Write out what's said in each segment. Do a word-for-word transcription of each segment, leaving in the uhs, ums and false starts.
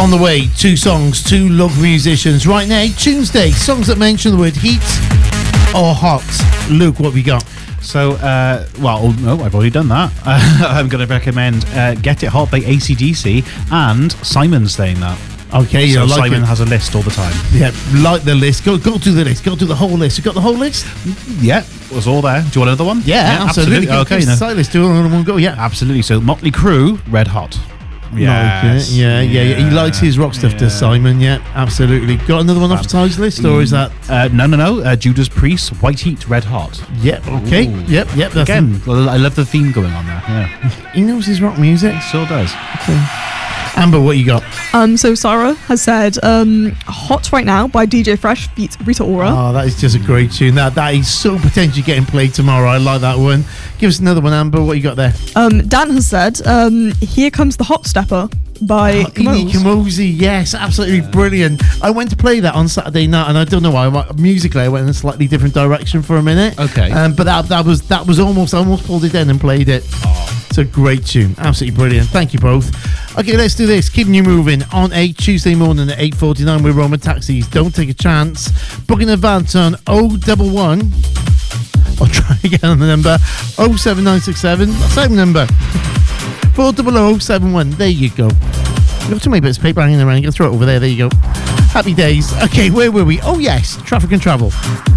On the way, two songs, two local musicians. Right now, Tuesday, songs that mention the word heat or hot. Luke, what have we got? So, uh, well, no, I've already done that. Uh, I'm going to recommend uh, Get It Hot by A C D C, and Simon's saying that. Okay, so yeah, like Simon it. has a list all the time. Yeah, like the list. Go go through the list. Go through the whole list. You got the whole list? Yeah, it was all there. Do you want another one? Yeah, yeah absolutely. absolutely. Okay, no. Side list. Do another one. Go. Yeah, absolutely. So Motley Crue, Red Hot. Yes. Like yeah, yeah, yeah. He likes his rock stuff, yeah. does Simon? Yeah, absolutely. Got another one off the ties list, or is that? Uh, no, no, no. Uh, Judas Priest, White Heat, Red Hot. Yep. Okay. Ooh. Yep. Yep. That's Again, well, I love the theme going on there. Yeah. He knows his rock music. He sure does. Okay. Amber, what you got? Um, so Sarah has said, um, "Hot Right Now" by D J Fresh beats Rita Ora. Oh, that is just a great tune. That that is so potentially getting played tomorrow. I like that one. Give us another one, Amber. What you got there? Um, Dan has said, um, "Here Comes the Hot Stepper" by oh, Edie Kamosi. Yes, absolutely yeah. brilliant. I went to play that on Saturday night, and I don't know why. Musically, I went in a slightly different direction for a minute. Okay. Um, but that that was that was almost I almost pulled it in and played it. Oh. It's a great tune. Absolutely brilliant. Thank you both. Okay, let's do this. Keeping you moving on a Tuesday morning at eight forty-nine with Roman Taxis. Don't take a chance. Book in advance on oh one one. I'll try again on the number oh seven nine six seven. Same number. four oh oh seven one. There you go. You've got too many bits of paper hanging around. You can throw it over there. There you go. Happy days. Okay, where were we? Oh, yes. Traffic and travel.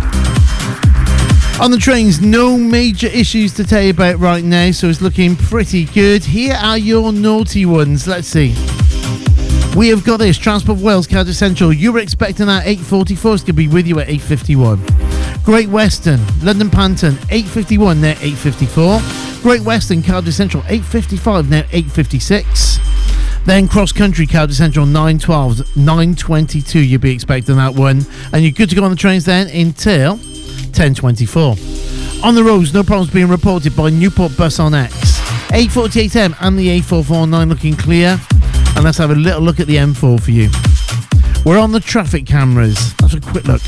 On the trains, no major issues to tell you about right now, so it's looking pretty good. Here are your naughty ones. Let's see. We have got this. Transport for Wales, Cardiff Central. You were expecting that eight forty-four. It's going to be with you at eight fifty-one. Great Western, London Panton, eight fifty-one, now eight fifty-four. Great Western, Cardiff Central, eight fifty-five, now eight fifty-six. Then Cross Country, Cardiff Central, nine twelve, nine twenty-two. You'll be expecting that one. And you're good to go on the trains then until ten twenty-four. On the roads, no problems being reported by Newport Bus on X. eight forty-eight M and the A four forty-nine looking clear. And let's have a little look at the M four for you. We're on the traffic cameras. Let's have a quick look.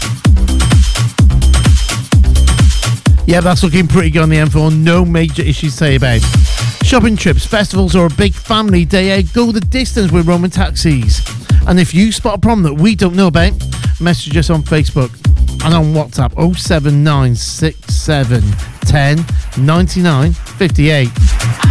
Yeah, that's looking pretty good on the M four. No major issues to say about. Shopping trips, festivals, or a big family day out, go the distance with Roman Taxis. And if you spot a problem that we don't know about, message us on Facebook and on WhatsApp oh seven nine six seven one oh nine nine five eight.